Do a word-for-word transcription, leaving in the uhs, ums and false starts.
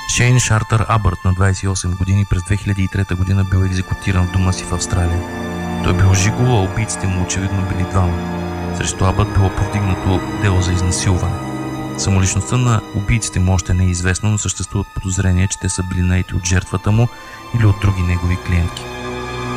Шейн Шартър Абърт на двадесет и осем години през две хиляди и трета година бил екзекутиран в дома си в Австралия. Той бил жигало, а убийците му очевидно били двама. Срещу Абърт било повдигнато дело за изнасилване. Самоличността на убийците му още не е известно, но съществуват подозрения, че те са били наети от жертвата му или от други негови клиентки.